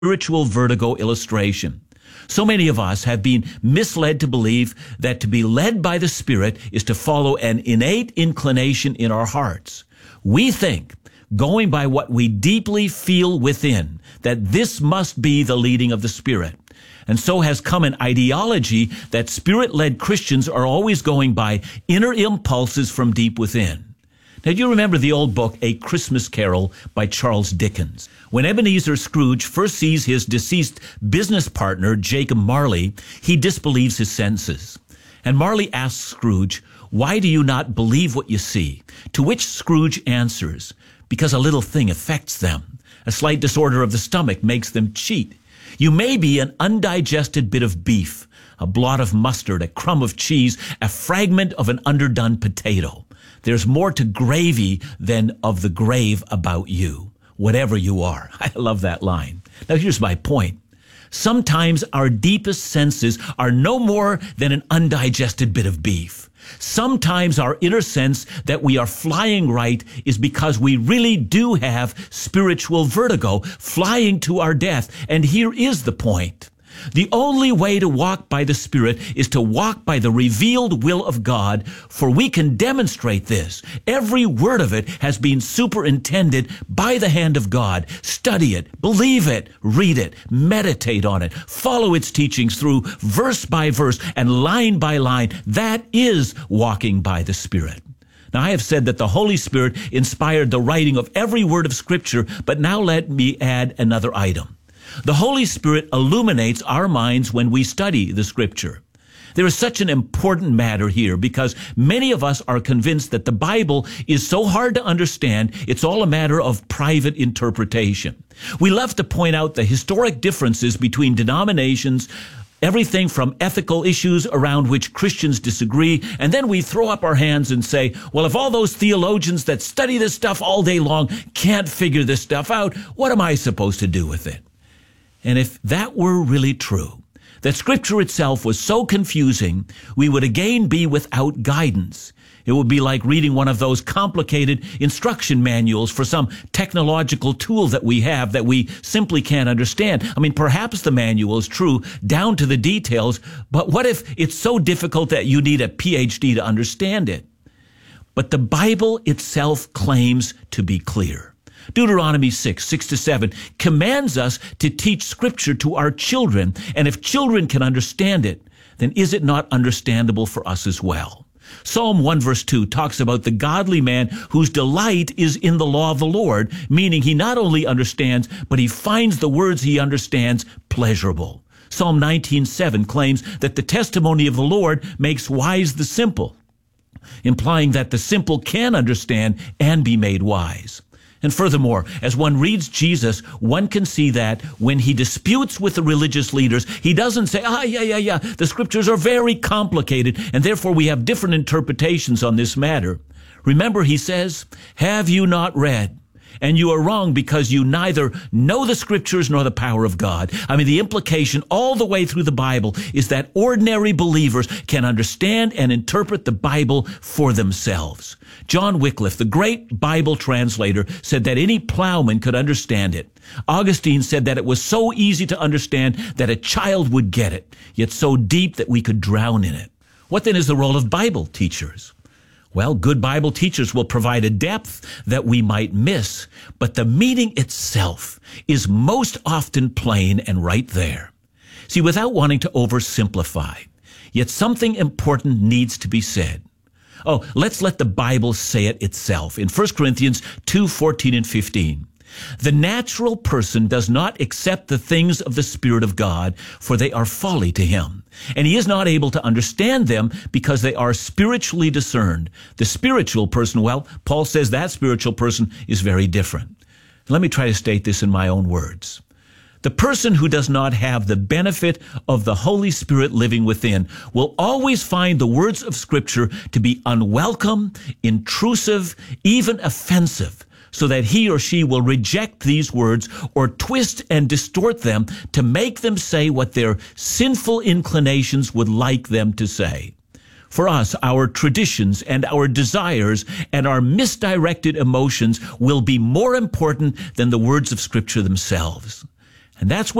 spiritual vertigo illustration. So many of us have been misled to believe that to be led by the Spirit is to follow an innate inclination in our hearts. We think, going by what we deeply feel within, that this must be the leading of the Spirit. And so has come an ideology that Spirit-led Christians are always going by inner impulses from deep within. Now, do you remember the old book, A Christmas Carol by Charles Dickens? When Ebenezer Scrooge first sees his deceased business partner, Jacob Marley, he disbelieves his senses. And Marley asks Scrooge, "Why do you not believe what you see?" To which Scrooge answers, "Because a little thing affects them. A slight disorder of the stomach makes them cheat. You may be an undigested bit of beef, a blot of mustard, a crumb of cheese, a fragment of an underdone potato. There's more to gravy than of the grave about you, whatever you are." I love that line. Now here's my point. Sometimes our deepest senses are no more than an undigested bit of beef. Sometimes our inner sense that we are flying right is because we really do have spiritual vertigo, flying to our death. And here is the point. The only way to walk by the Spirit is to walk by the revealed will of God, for we can demonstrate this. Every word of it has been superintended by the hand of God. Study it, believe it, read it, meditate on it, follow its teachings through verse by verse and line by line. That is walking by the Spirit. Now, I have said that the Holy Spirit inspired the writing of every word of Scripture, but now let me add another item. The Holy Spirit illuminates our minds when we study the Scripture. There is such an important matter here because many of us are convinced that the Bible is so hard to understand, it's all a matter of private interpretation. We love to point out the historic differences between denominations, everything from ethical issues around which Christians disagree, and then we throw up our hands and say, well, if all those theologians that study this stuff all day long can't figure this stuff out, what am I supposed to do with it? And if that were really true, that Scripture itself was so confusing, we would again be without guidance. It would be like reading one of those complicated instruction manuals for some technological tool that we have that we simply can't understand. I mean, perhaps the manual is true down to the details, but what if it's so difficult that you need a PhD to understand it? But the Bible itself claims to be clear. Deuteronomy 6:6-7 commands us to teach Scripture to our children, and if children can understand it, then is it not understandable for us as well? Psalm 1 verse 2 talks about the godly man whose delight is in the law of the Lord, meaning he not only understands, but he finds the words he understands pleasurable. Psalm 19:7 claims that the testimony of the Lord makes wise the simple, implying that the simple can understand and be made wise. And furthermore, as one reads Jesus, one can see that when he disputes with the religious leaders, he doesn't say, the Scriptures are very complicated, and therefore we have different interpretations on this matter. Remember, he says, "Have you not read? And you are wrong because you neither know the Scriptures nor the power of God." I mean, the implication all the way through the Bible is that ordinary believers can understand and interpret the Bible for themselves. John Wycliffe, the great Bible translator, said that any plowman could understand it. Augustine said that it was so easy to understand that a child would get it, yet so deep that we could drown in it. What then is the role of Bible teachers? Well, good Bible teachers will provide a depth that we might miss, but the meaning itself is most often plain and right there. See, without wanting to oversimplify, yet something important needs to be said. Oh, let's let the Bible say it itself. In 1 Corinthians 2:14 and 15, "The natural person does not accept the things of the Spirit of God, for they are folly to him, and he is not able to understand them because they are spiritually discerned." The spiritual person, well, Paul says that spiritual person is very different. Let me try to state this in my own words. The person who does not have the benefit of the Holy Spirit living within will always find the words of Scripture to be unwelcome, intrusive, even offensive, so that he or she will reject these words or twist and distort them to make them say what their sinful inclinations would like them to say. For us, our traditions and our desires and our misdirected emotions will be more important than the words of Scripture themselves. And that's